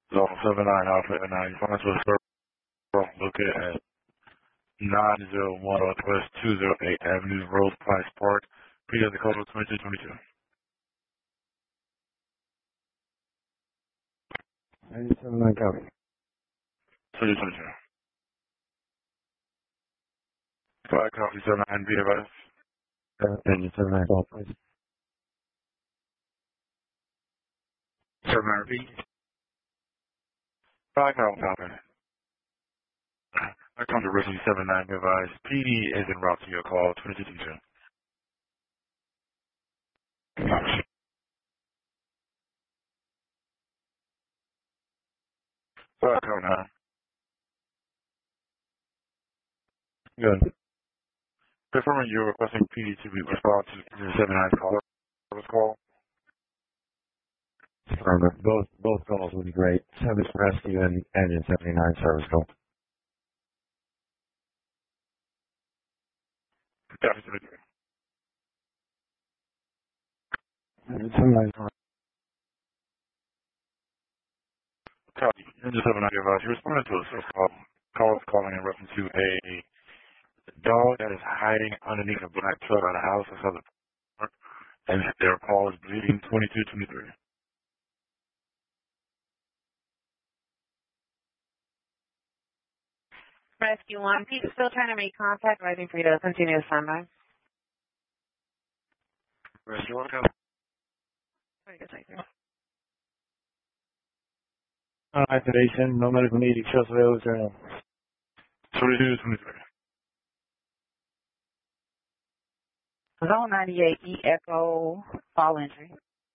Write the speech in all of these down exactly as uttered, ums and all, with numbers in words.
So seven nine Alpha and nine. You find us with a located at nine zero one Northwest two zero eight Avenue, Rose Price Park. P W the code of twenty-two twenty-two. ninety-seven nine copy. twenty-two twenty-two. Five copy seven nine B advice. ninety-seven nine call, please. Seven nine repeat. Five copy copy. I come to Rescue seven nine advice. P D is en route to your call twenty-two twenty-two. Five copy nine. Good. Confirming you're requesting P D to be respond to the seven nine call. Service call. Affirmative. Both both calls would be great. Service rescue and engine seventy-nine service call. Copy twenty-three. ninety-seven nine call. Copy. Engine seven nine advice. You responded to a service call. Call is calling in reference to a dog that is hiding underneath a black truck at a house outside the park, and their paw is bleeding twenty-two twenty-three. Rescue one, Pete's still trying to make contact, waiting for you to continue to stand by. Rescue one, copy. Uh, activation, no medical need, excess available journal. twenty-two twenty-three. Zone ninety-eight, E Echo, fall injury.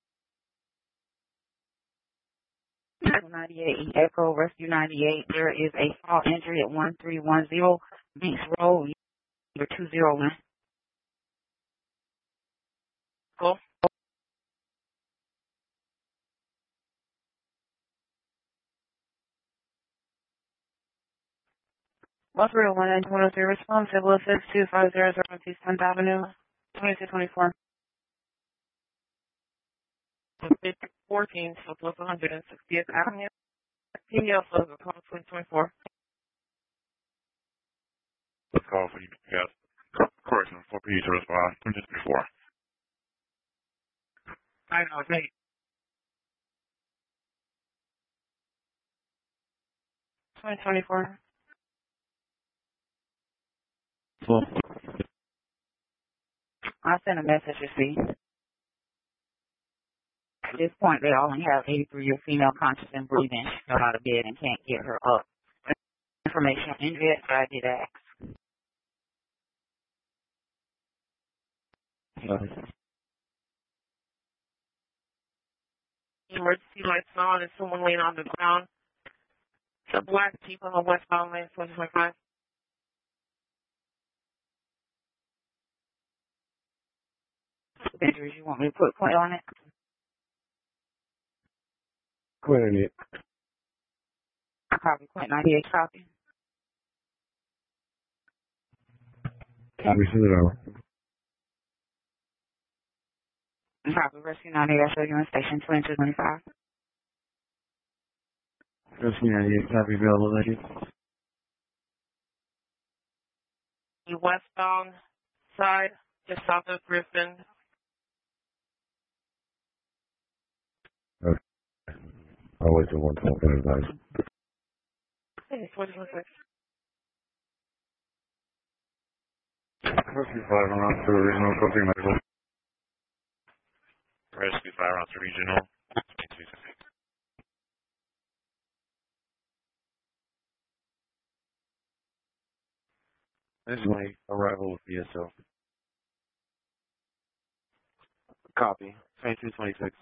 Zone ninety-eight, E Echo, Rescue ninety-eight. There is a fall injury at one three one zero Beach Road, number two zero one. Cool. one three one nine two one three, response, Civil six two five zero zero East tenth Avenue, twenty-two twenty-four. fourteen, Southwest one hundred sixtieth Avenue, P D L Silver, twenty twenty-four. Let's call for you guys. Correction, for P D to respond. twenty-two twenty-four. I know, it's eight. twenty twenty-four. Cool. I sent a message, you see. At this point, they only have eighty-three year female conscious and breathing. She fell out of bed and can't get her up. Information injured, but I did ask. Uh, Emergency lights on and someone laying on the ground. It's a black Jeep on the westbound lane, twenty twenty-five. Injuries, you want me to put point on it? Clearly. Copy, point ninety-eight, copy. Copy, send it over. Copy, Rescue ninety-eight, I show you on station twenty-two twenty-five. Rescue ninety-eight, copy available, thank you. The westbound side, just south of Griffin. Okay. I'll wait till one twelve for advice. Okay, twenty twenty-six. Rescue five around to regional copy medical. Rescue five around to regional. This is my arrival with B S O. Copy. twenty-two twenty-six.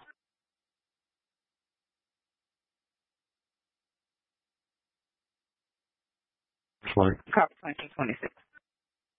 Sorry. Copy, twenty-two twenty-six.